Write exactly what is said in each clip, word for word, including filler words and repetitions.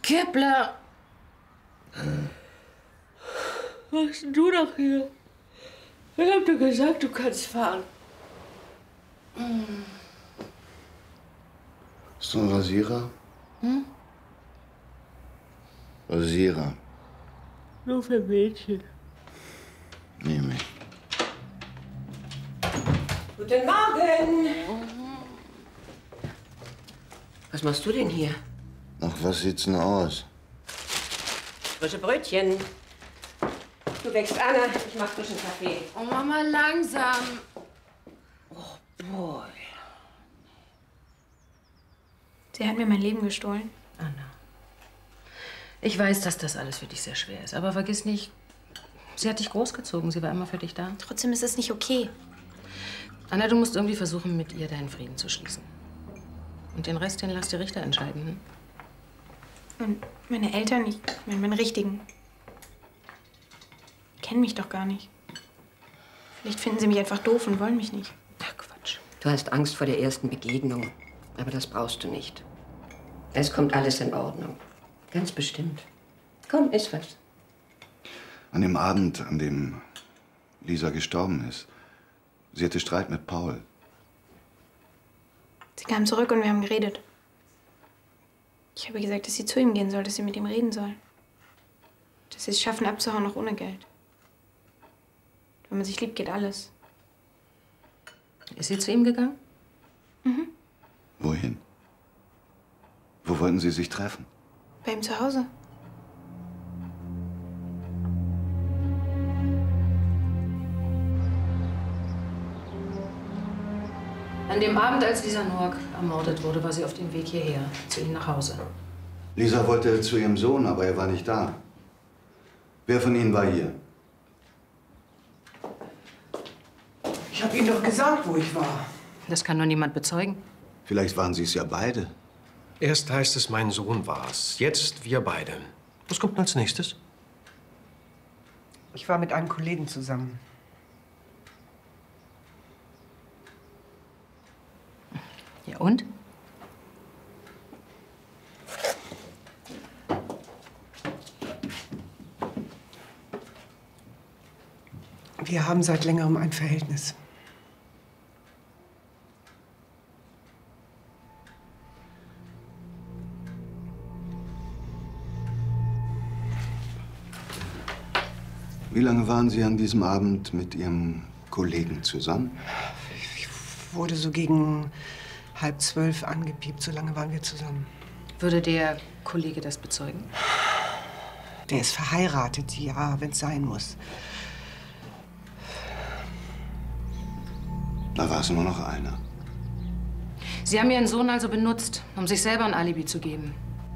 Kepler! Was bist denn du doch hier? Ich hab dir gesagt, du kannst fahren. Hast du einen Rasierer? Hm? Rasierer. Nur für Mädchen. Nehme ich. Guten Morgen! Was machst du denn hier? Ach, was sieht's denn aus? Frische Brötchen. Du wächst Anna, ich mach frischen Kaffee. Oh, Mama, langsam. Oh, boy. Sie hat mir mein Leben gestohlen. Anna, ich weiß, dass das alles für dich sehr schwer ist. Aber vergiss nicht, sie hat dich großgezogen. Sie war immer für dich da. Trotzdem ist es nicht okay. Anna, du musst irgendwie versuchen, mit ihr deinen Frieden zu schließen. Und den Rest, den lass die Richter entscheiden. Hm? Und meine Eltern, ich meine, meine richtigen, die kennen mich doch gar nicht. Vielleicht finden sie mich einfach doof und wollen mich nicht. Ach, Quatsch. Du hast Angst vor der ersten Begegnung. Aber das brauchst du nicht. Es kommt alles in Ordnung. Ganz bestimmt. Komm, iss was. An dem Abend, an dem Lisa gestorben ist, sie hatte Streit mit Paul. Sie kam zurück und wir haben geredet. Ich habe gesagt, dass sie zu ihm gehen soll, dass sie mit ihm reden soll. Dass sie es schaffen, abzuhauen, auch ohne Geld. Wenn man sich liebt, geht alles. Ist sie zu ihm gegangen? Mhm. Wohin? Wo wollten sie sich treffen? Bei ihm zu Hause. An dem Abend, als Lisa Noack ermordet wurde, war sie auf dem Weg hierher, zu ihm nach Hause. Lisa wollte zu ihrem Sohn, aber er war nicht da. Wer von Ihnen war hier? Ich habe Ihnen doch gesagt, wo ich war. Das kann nur niemand bezeugen. Vielleicht waren Sie es ja beide. Erst heißt es, mein Sohn war's. Jetzt wir beide. Was kommt denn als nächstes? Ich war mit einem Kollegen zusammen. Ja, und? Wir haben seit längerem ein Verhältnis. Wie lange waren Sie an diesem Abend mit Ihrem Kollegen zusammen? Ich wurde so gegen halb zwölf angepiept. So lange waren wir zusammen. Würde der Kollege das bezeugen? Der ist verheiratet, ja, wenn es sein muss. Da war es nur noch einer. Sie haben Ihren Sohn also benutzt, um sich selber ein Alibi zu geben.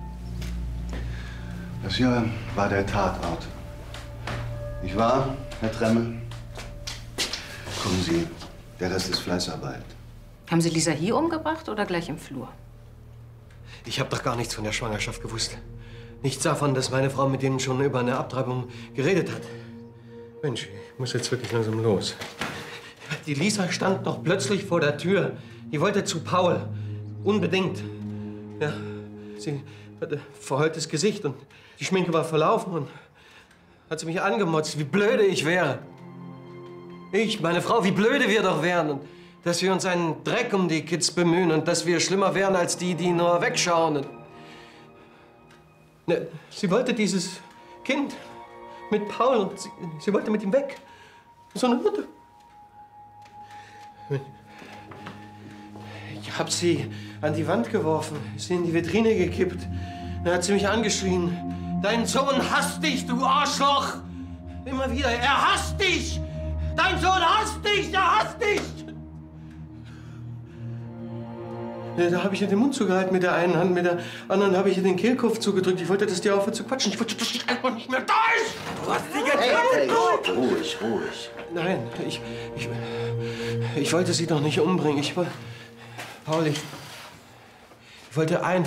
Das hier war der Tatort. Nicht wahr, Herr Tremmel? Kommen Sie, der Rest ist Fleißarbeit. Haben Sie Lisa hier umgebracht oder gleich im Flur? Ich habe doch gar nichts von der Schwangerschaft gewusst. Nichts davon, dass meine Frau mit denen schon über eine Abtreibung geredet hat. Mensch, ich muss jetzt wirklich langsam los. Die Lisa stand noch plötzlich vor der Tür. Die wollte zu Paul. Unbedingt. Ja, sie hatte verheultes Gesicht und die Schminke war verlaufen und hat sie mich angemotzt, wie blöde ich wäre. Ich, meine Frau, wie blöde wir doch wären. Und dass wir uns einen Dreck um die Kids bemühen und dass wir schlimmer wären als die, die nur wegschauen. Und ne, sie wollte dieses Kind mit Paul und sie, sie wollte mit ihm weg. So eine Mutter. Ich hab sie an die Wand geworfen, sie in die Vitrine gekippt. Dann hat sie mich angeschrien. Dein Sohn hasst dich, du Arschloch! Immer wieder, er hasst dich! Dein Sohn hasst dich, er hasst dich! Ja, da habe ich ihr den Mund zugehalten mit der einen Hand, mit der anderen habe ich ihr den Kehlkopf zugedrückt. Ich wollte, dass die aufhört zu quatschen. Ich wollte, dass die einfach nicht mehr da ist! Du hast sie getötet! Hey, hey, ruhig, ruhig. Nein, ich, ich, ich wollte sie doch nicht umbringen. Ich wollte, Paul, ich, ich wollte einfach